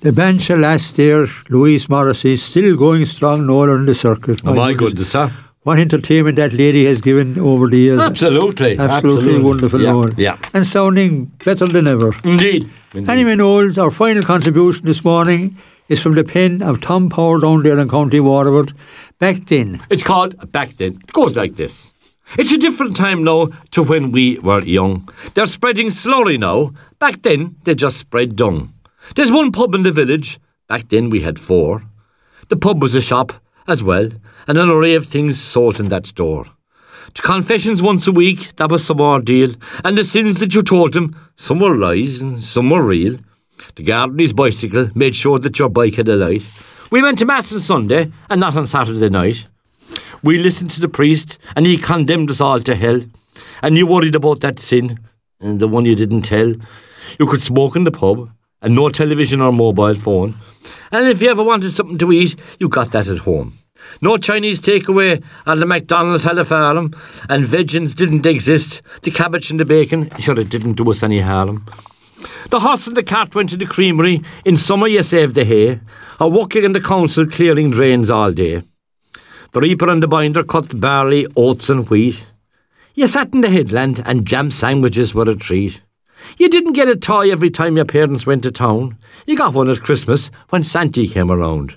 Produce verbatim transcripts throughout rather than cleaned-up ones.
The bench last year, Louise Morrissey, still going strong nowhere in the circuit. Oh my goodness, sir. What entertainment that lady has given over the years. Absolutely. Absolutely, Absolutely. wonderful. Yeah, Lord. yeah. And sounding better than ever. Indeed. Indeed. Anyway, Knowles, our final contribution this morning is from the pen of Tom Power down there in County Waterford. Back then. It's called Back Then. It goes like this. It's a different time now to when we were young. They're spreading slowly now. Back then, they just spread dung. There's one pub in the village. Back then we had four. The pub was a shop as well, and an array of things sold in that store. To confessions once a week, that was some ordeal, and the sins that you told him, some were lies and some were real. The gardener's bicycle made sure that your bike had a light. We went to Mass on Sunday, and not on Saturday night. We listened to the priest, and he condemned us all to hell. And you worried about that sin, and the one you didn't tell. You could smoke in the pub, and no television or mobile phone. And if you ever wanted something to eat, you got that at home. No Chinese takeaway, and the McDonald's had a farm, and vegans didn't exist. The cabbage and the bacon, sure, it didn't do us any harm. The horse and the cart went to the creamery. In summer you saved the hay, or working in the council clearing drains all day. The reaper and the binder cut the barley, oats and wheat. You sat in the headland, and jam sandwiches were a treat. You didn't get a toy every time your parents went to town. You got one at Christmas when Santa came around.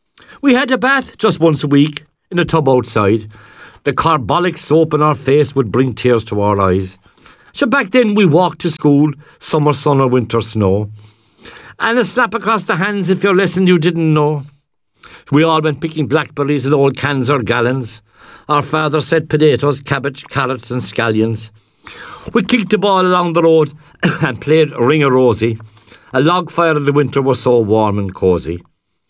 We had a bath just once a week in a tub outside. The carbolic soap in our face would bring tears to our eyes. So back then we walked to school, summer sun or winter snow. And a slap across the hands if your lesson you didn't know. We all went picking blackberries in old cans or gallons. Our father said potatoes, cabbage, carrots and scallions. We kicked the ball along the road and played ring-a-rosy. A log fire in the winter was so warm and cosy.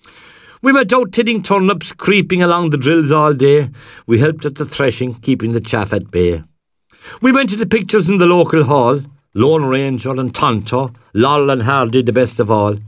We went out tinning turnips, creeping along the drills all day. We helped at the threshing, keeping the chaff at bay. We went to the pictures in the local hall. Lone Ranger and Tonto, Laurel and Hardy, the best of all.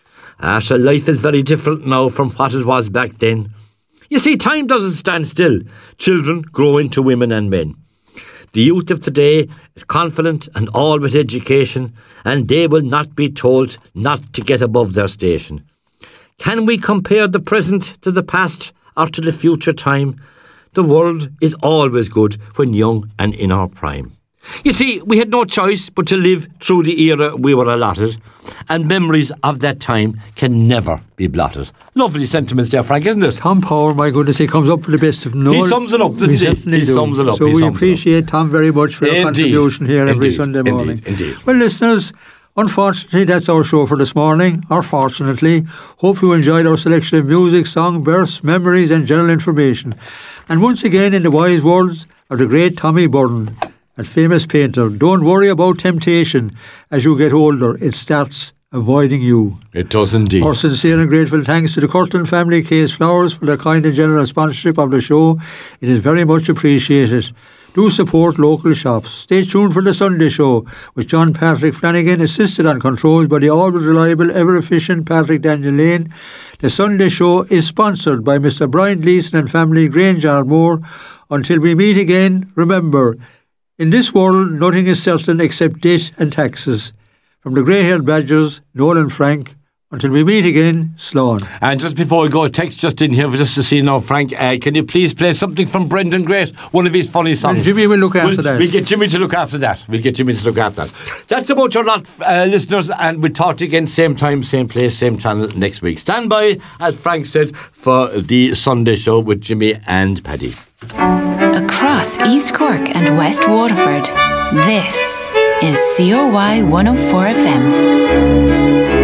Ah, so life is very different now from what it was back then. You see, time doesn't stand still. Children grow into women and men. The youth of today is confident and all with education, and they will not be told not to get above their station. Can we compare the present to the past or to the future time? The world is always good when young and in our prime. You see, we had no choice but to live through the era we were allotted, and memories of that time can never be blotted. Lovely sentiments there, Frank, isn't it? Tom Power, my goodness, he comes up with the best of them. He sums it up, doesn't he? He, he sums it up. So he we appreciate Tom very much for your contribution here Indeed. every Sunday morning. Indeed. Indeed. Well, listeners, unfortunately, that's our show for this morning, or fortunately. Hope you enjoyed our selection of music, song, verse, memories and general information. And once again, in the wise words of the great Tommy Byrne, a famous painter, don't worry about temptation. As you get older, it starts avoiding you. It does indeed. Our sincere and grateful thanks to the Curtin family, Case Flowers, for their kind and generous sponsorship of the show. It is very much appreciated. Do support local shops. Stay tuned for the Sunday show with John Patrick Flanagan, assisted on controls by the always reliable, ever-efficient Patrick Daniel Lane. The Sunday show is sponsored by Mister Brian Gleeson and family, Grange Ardmore. Until we meet again, remember, in this world, nothing is certain except debt and taxes. From the grey-haired Badgers, Noel and Frank, until we meet again, Sloan. And just before we go, a text just in here just to see now, Frank, uh, can you please play something from Brendan Great, one of his funny songs? And Jimmy will look after we'll, that. We'll get Jimmy to look after that. We'll get Jimmy to look after that. That's about your lot, uh, listeners, and we'll talk to you again, same time, same place, same channel next week. Stand by, as Frank said, for the Sunday show with Jimmy and Paddy. Across East Cork and West Waterford, this is C O Y one oh four F M.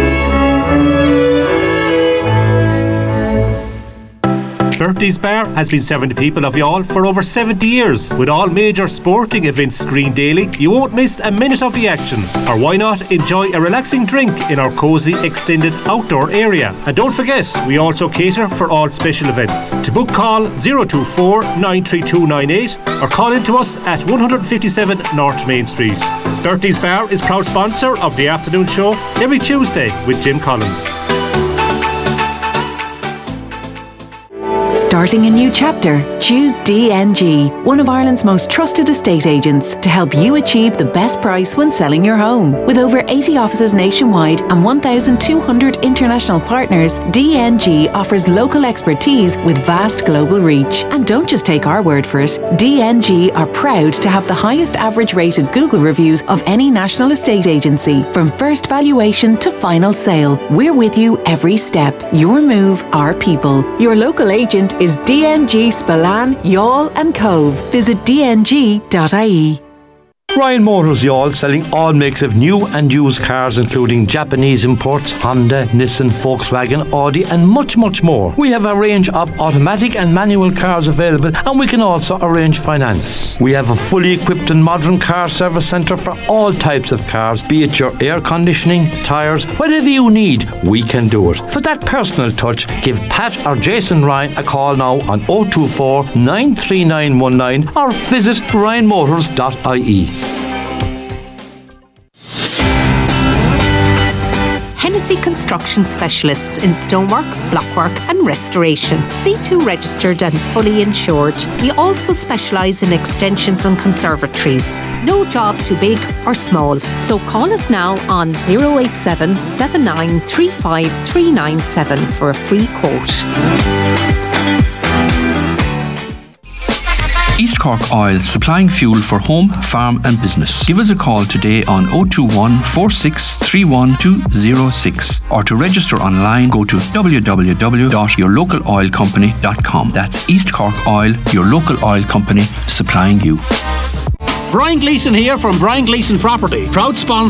Bertie's Bar has been serving the people of Youghal for over seventy years. With all major sporting events screened daily, you won't miss a minute of the action. Or why not enjoy a relaxing drink in our cosy extended outdoor area. And don't forget, we also cater for all special events. To book, call zero two four nine three two nine eight or call in to us at one fifty-seven North Main Street. Bertie's Bar is proud sponsor of the afternoon show every Tuesday with Jim Collins. starting a new chapter? Choose D N G, one of Ireland's most trusted estate agents, to help you achieve the best price when selling your home. With over eighty offices nationwide and one thousand two hundred international partners, D N G offers local expertise with vast global reach. And don't just take our word for it. D N G are proud to have the highest average rated Google reviews of any national estate agency. From first valuation to final sale, we're with you every step. Your move, our people. Your local agent is D N G Spillane, Youghal and Cove. Visit d n g dot i e. Ryan Motors Youghal, selling all makes of new and used cars, including Japanese imports, Honda, Nissan, Volkswagen, Audi and much, much more. We have a range of automatic and manual cars available, and we can also arrange finance. We have a fully equipped and modern car service centre for all types of cars, be it your air conditioning, tyres, whatever you need, we can do it. For that personal touch, give Pat or Jason Ryan a call now on oh two four, nine three nine one nine or visit ryan motors dot i e. Hennessy Construction Specialists in stonework, blockwork and restoration. C two registered and fully insured. We also specialise in extensions and conservatories. No job too big or small. So call us now on oh eight seven, seven nine three five three nine seven for a free quote. East Cork Oil, supplying fuel for home, farm and business. Give us a call today on oh two one, four six three one two oh six or to register online go to w w w dot your local oil company dot com. That's East Cork Oil, your local oil company, supplying you. Brian Gleeson here from Brian Gleeson Property, proud sponsor